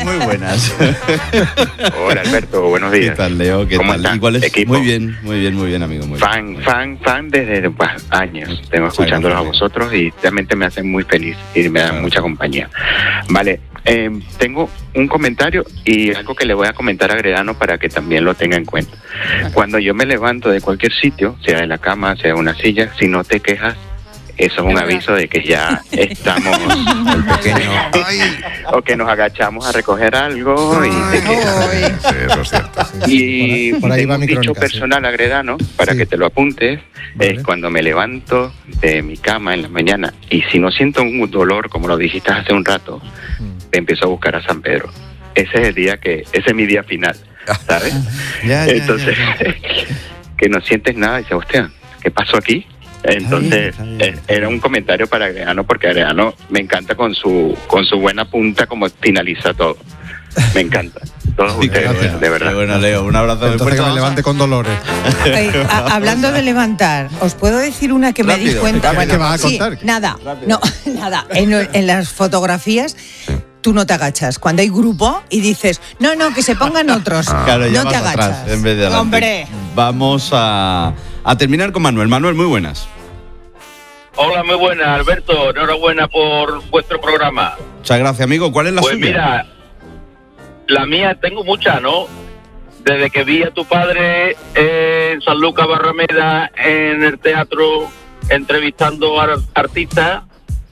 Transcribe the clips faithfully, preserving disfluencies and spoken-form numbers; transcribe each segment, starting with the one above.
Muy buenas. Hola Alberto, buenos días. ¿Qué tal, Leo? ¿Qué ¿Cómo tal? están, ¿Cuál es? equipo? Muy bien, muy bien, muy bien, amigo. Muy fan, bien. fan, fan desde pues, años. Tengo escuchándolos a vosotros y realmente me hacen muy feliz y me dan claro. mucha compañía. Vale, eh, tengo un comentario y algo que le voy a comentar a Gredano para que también lo tenga en cuenta. Cuando yo me levanto de cualquier sitio, sea de la cama, sea de una silla, si no te quejas, eso es un aviso de que ya estamos el pequeño o que nos agachamos a recoger algo y te quejas. Sí, eso es cierto. Y por ahí va un mi dicho crónica, personal sí. agredano, para sí. que te lo apuntes, vale. es cuando me levanto de mi cama en la mañana y si no siento un dolor, como lo dijiste hace un rato, mm. me empiezo a buscar a San Pedro. Ese es el día que, ese es mi día final, ¿sabes? ya, ya, Entonces, ya, ya. que no sientes nada y dices, hostia, ¿qué pasó aquí? Entonces, está bien, está bien. era un comentario para Agredano, porque Agredano me encanta con su con su buena punta como finaliza todo. Me encanta. Todos sí, ustedes, bueno, de verdad. Qué bueno, Leo. Un abrazo. Entonces que me levante con dolores. Oye, a, hablando de levantar, ¿os puedo decir una que Rápido. me di cuenta? ¿Qué, bueno, ¿qué vas a sí, contar? Nada, Rápido. no, nada. En, en las fotografías... Tú no te agachas. Cuando hay grupo y dices, no, no, que se pongan otros. Ah, claro, ya no vas te agachas. Atrás, en vez de adelante. Hombre. Vamos a, a terminar con Manuel. Manuel, muy buenas. Hola, muy buenas, Alberto. Enhorabuena por vuestro programa. Muchas gracias, amigo. ¿Cuál es la pues suya? Pues mira, la mía tengo muchas, ¿no? Desde que vi a tu padre en San Lucas Barrameda, en el teatro, entrevistando a artistas,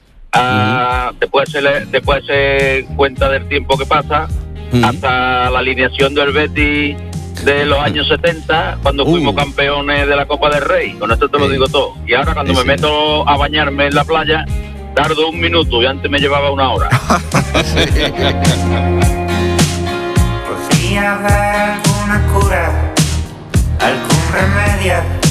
a, uh-huh. después, se le, después se cuenta del tiempo que pasa, uh-huh. hasta la alineación del Betis de los años setenta, cuando uh. fuimos campeones de la Copa del Rey. Con esto te lo digo todo. Y ahora cuando sí, me sí. meto a bañarme en la playa, tardo un minuto y antes me llevaba una hora. Podría haber alguna cura, algún remedio